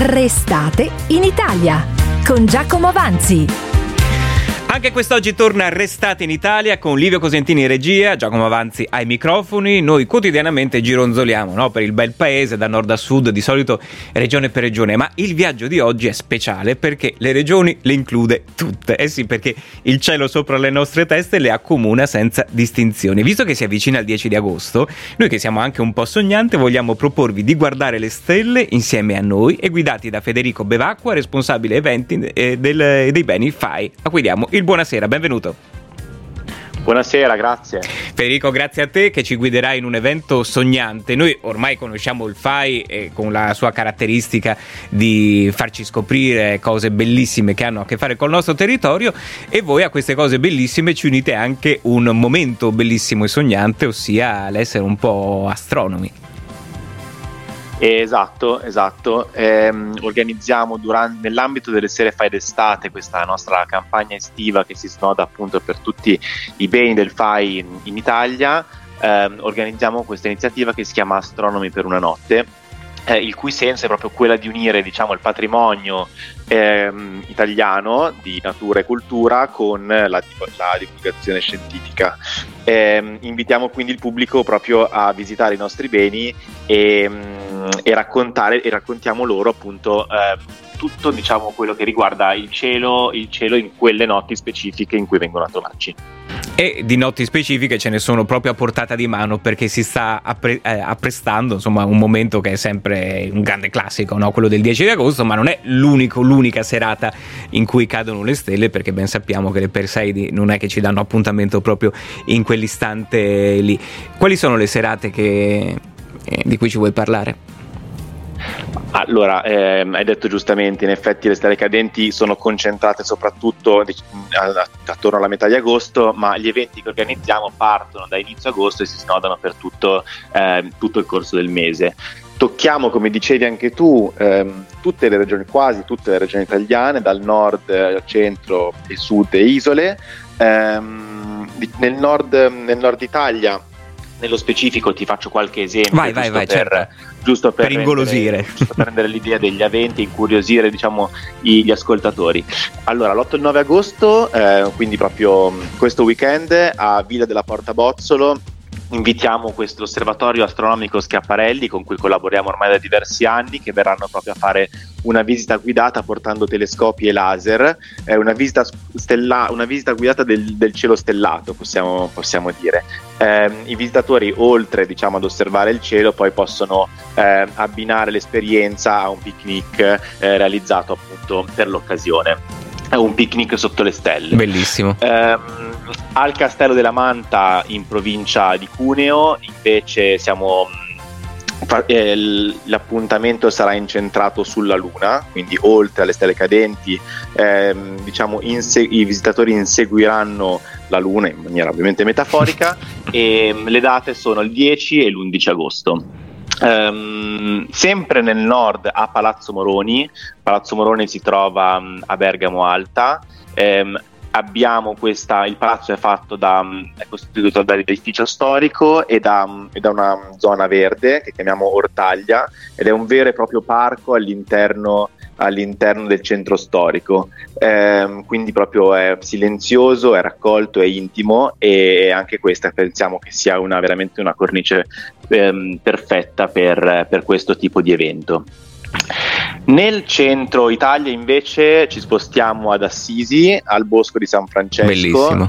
Restate in Italia con Giacomo Avanzi. Anche quest'oggi torna Restate in Italia con Livio Cosentini in regia, Giacomo Avanzi ai microfoni. Noi quotidianamente gironzoliamo, no? Per il bel paese, da nord a sud, di solito regione per regione, ma il viaggio di oggi è speciale perché le regioni le include tutte. Eh sì, perché il cielo sopra le nostre teste le accomuna senza distinzioni. Visto che si avvicina il 10 di agosto, noi che siamo anche un po' sognanti vogliamo proporvi di guardare le stelle insieme a noi e guidati da Federico Bevacqua, responsabile eventi dei beni FAI, a cui diamo il buonasera, benvenuto. Buonasera, grazie. Federico, grazie a te che ci guiderai in un evento sognante. Noi ormai conosciamo il FAI con la sua caratteristica di farci scoprire cose bellissime che hanno a che fare col nostro territorio, e voi a queste cose bellissime ci unite anche un momento bellissimo e sognante, ossia l'essere un po' astronomi. Esatto. Organizziamo nell'ambito delle Sere FAI d'estate questa nostra campagna estiva che si snoda appunto per tutti i beni del FAI in Italia. Organizziamo questa iniziativa che si chiama Astronomi per una notte, il cui senso è proprio quella di unire, diciamo, il patrimonio italiano di natura e cultura con la divulgazione scientifica. Invitiamo quindi il pubblico proprio a visitare i nostri beni e raccontiamo loro appunto tutto, diciamo, quello che riguarda il cielo in quelle notti specifiche in cui vengono a trovarci. E di notti specifiche ce ne sono proprio a portata di mano, perché si sta apprestando, insomma, un momento che è sempre un grande classico, no? Quello del 10 di agosto, ma non è l'unica serata in cui cadono le stelle, perché ben sappiamo che le Perseidi non è che ci danno appuntamento proprio in quell'istante lì. Quali sono le serate di cui ci vuoi parlare? Allora, hai detto giustamente, in effetti le stelle cadenti sono concentrate soprattutto attorno alla metà di agosto, ma gli eventi che organizziamo partono da inizio agosto e si snodano per tutto il corso del mese. Tocchiamo, come dicevi anche tu, tutte le regioni, quasi tutte le regioni italiane, dal nord al centro e sud e isole. Nel nord Italia, nello specifico, ti faccio qualche esempio. Vai, certo. Giusto per ingolosire, giusto per rendere l'idea degli eventi, incuriosire, diciamo, gli ascoltatori. Allora, l'8 e il 9 agosto, quindi proprio questo weekend, a Villa della Porta Bozzolo invitiamo questo osservatorio astronomico Schiaparelli, con cui collaboriamo ormai da diversi anni, che verranno proprio a fare una visita guidata portando telescopi e laser, una visita guidata del cielo stellato, possiamo dire. I visitatori, oltre, diciamo, ad osservare il cielo, poi possono abbinare l'esperienza a un picnic realizzato appunto per l'occasione. È un picnic sotto le stelle. Bellissimo. Al Castello della Manta, in provincia di Cuneo, invece l'appuntamento sarà incentrato sulla Luna, quindi oltre alle stelle cadenti, diciamo, i visitatori inseguiranno la Luna in maniera ovviamente metaforica, e le date sono il 10 e l'11 agosto. Sempre nel nord, a Palazzo Moroni. Palazzo Moroni si trova a Bergamo Alta. Abbiamo il palazzo è costituito dall'edificio storico e da una zona verde che chiamiamo Ortaglia, ed è un vero e proprio parco all'interno del centro storico, quindi proprio è silenzioso, è raccolto, è intimo, e anche questa pensiamo che sia veramente una cornice perfetta per questo tipo di evento. Nel centro Italia invece ci spostiamo ad Assisi, al Bosco di San Francesco,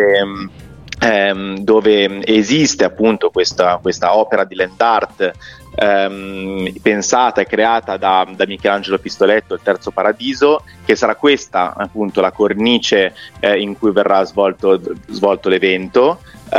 dove esiste appunto questa opera di land art pensata e creata da Michelangelo Pistoletto, il Terzo Paradiso, che sarà questa appunto la cornice in cui verrà svolto l'evento.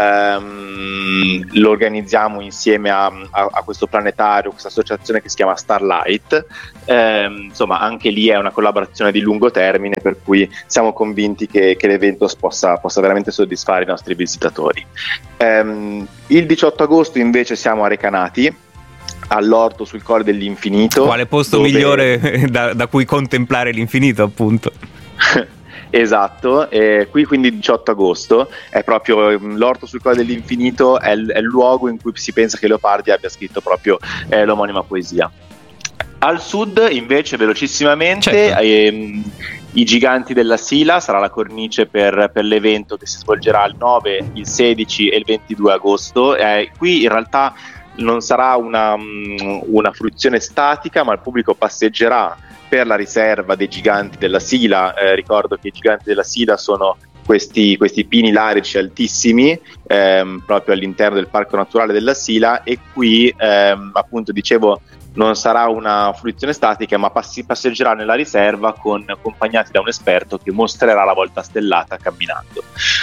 Lo organizziamo insieme a questo planetario, questa associazione che si chiama Starlight. Insomma, anche lì è una collaborazione di lungo termine, per cui siamo convinti che l'evento possa veramente soddisfare i nostri visitatori. Il 18 agosto invece siamo a Recanati, all'orto sul Colle dell'Infinito. Quale posto migliore da cui contemplare l'infinito, appunto. Esatto, qui quindi il 18 agosto è proprio l'orto sul Colle dell'Infinito, è il luogo in cui si pensa che Leopardi abbia scritto proprio l'omonima poesia. Al sud invece velocissimamente Certo. I Giganti della Sila sarà la cornice per l'evento che si svolgerà il 9, il 16 e il 22 agosto. Qui in realtà non sarà una fruizione statica, ma il pubblico passeggerà per la riserva dei Giganti della Sila. Ricordo che i Giganti della Sila sono questi pini larici altissimi proprio all'interno del Parco Naturale della Sila, e qui appunto dicevo non sarà una fruizione statica, ma passeggerà nella riserva accompagnati da un esperto che mostrerà la volta stellata camminando.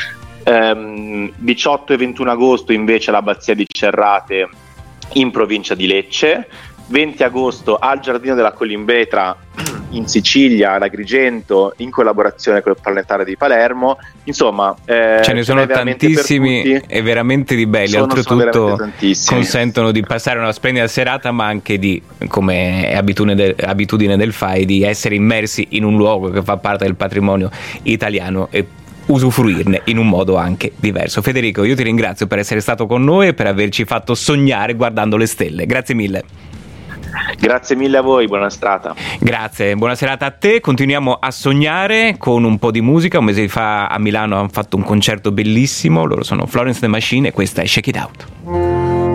18 e 21 agosto invece l'Abbazia di Cerrate in provincia di Lecce, 20 agosto al Giardino della Colimbetra in Sicilia, ad Agrigento, in collaborazione con il Planetario di Palermo. Insomma, ce ne sono tantissimi e veramente di belli, oltretutto consentono di passare una splendida serata, ma anche di, come è abitudine del FAI, di essere immersi in un luogo che fa parte del patrimonio italiano e usufruirne in un modo anche diverso. Federico, io ti ringrazio per essere stato con noi e per averci fatto sognare guardando le stelle. Grazie mille. Grazie mille a voi, buona serata. Grazie, buona serata a te. Continuiamo a sognare con un po' di musica. Un mese fa a Milano hanno fatto un concerto bellissimo. Loro sono Florence and the Machine e questa è Shake It Out.